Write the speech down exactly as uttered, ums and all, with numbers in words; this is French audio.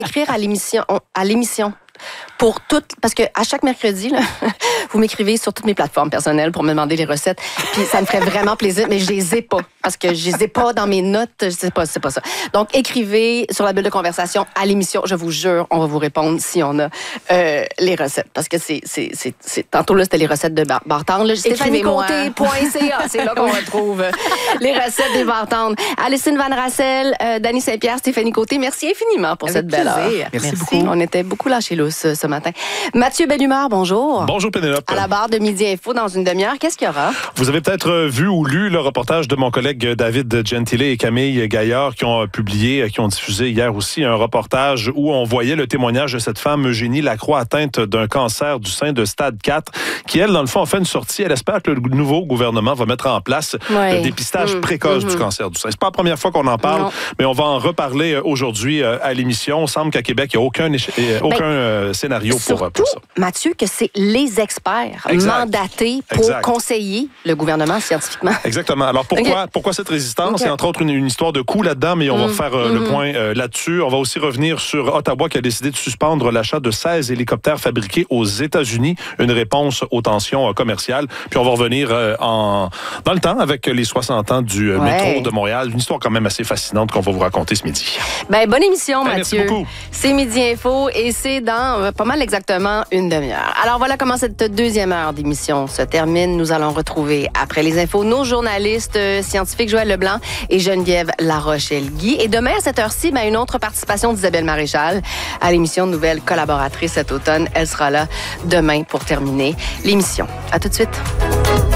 écrire à l'émission, à l'émission. Pour toutes, parce que à chaque mercredi, là, vous m'écrivez sur toutes mes plateformes personnelles pour me demander les recettes. Puis ça me ferait vraiment plaisir, mais je les ai pas. Parce que je les ai pas dans mes notes. Je sais pas, c'est pas ça. Donc, écrivez sur la bulle de conversation à l'émission. Je vous jure, on va vous répondre si on a euh, les recettes. Parce que c'est, c'est, c'est, c'est tantôt, là, c'était les recettes de bar- bartende. Stéphanie Côté point c a, c'est là qu'on retrouve les recettes des bartendes. Alicine Van Rassel, euh, Dany Saint-Pierre, Stéphanie Côté, merci infiniment pour Avec cette belle heure. Merci, merci beaucoup. On était beaucoup lâchés lousses ce matin. Mathieu Bellumeur, bonjour. Bonjour Pénélope. À la barre de Midi Info dans une demi-heure, qu'est-ce qu'il y aura? Vous avez peut-être vu ou lu le reportage de mon collègue David Gentile et Camille Gaillard qui ont publié, qui ont diffusé hier aussi un reportage où on voyait le témoignage de cette femme Eugénie Lacroix atteinte d'un cancer du sein de stade quatre qui, elle, dans le fond, a fait une sortie. Elle espère que le nouveau gouvernement va mettre en place ouais. le dépistage mmh. précoce mmh. du cancer du sein. C'est pas la première fois qu'on en parle, non. mais on va en reparler aujourd'hui à l'émission. Il semble qu'à Québec, il n'y a aucun, aucun ben, scénario pour, pour ça. Mathieu, que c'est les experts exact. mandatés pour exact. conseiller le gouvernement scientifiquement. Exactement. Alors, pourquoi, okay. pourquoi cette résistance? Okay. Il y a entre autres une, une histoire de coût là-dedans, mais on mmh. va faire euh, mmh. le point euh, là-dessus. On va aussi revenir sur Ottawa qui a décidé de suspendre l'achat de seize hélicoptères fabriqués aux États-Unis, une réponse aux tensions euh, commerciales. Puis on va revenir euh, en, dans le temps avec les soixante ans du euh, ouais. métro de Montréal. Une histoire quand même assez fascinante qu'on va vous raconter ce midi. Ben, bonne émission, ben, Mathieu. Merci beaucoup. C'est Midi Info et c'est dans euh, pas mal exactement une demi-heure. Alors voilà comment cette deuxième heure d'émission se termine. Nous allons retrouver, après les infos, nos journalistes euh, scientifiques Joël Leblanc et Geneviève Larochelle-Guy. Et demain, à cette heure-ci, ben, une autre participation d'Isabelle Maréchal à l'émission Nouvelle collaboratrice cet automne. Elle sera là demain pour terminer l'émission. À tout de suite.